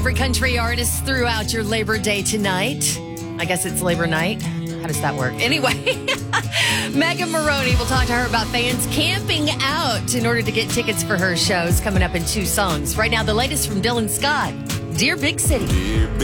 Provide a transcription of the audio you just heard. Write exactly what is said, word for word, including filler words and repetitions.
For country artists throughout your Labor Day tonight. I guess it's Labor night. How does that work? Anyway, Megan Maroney, will talk to her about fans camping out in order to get tickets for her shows coming up in two songs. Right now, the latest from Dylan Scott, Dear Big City.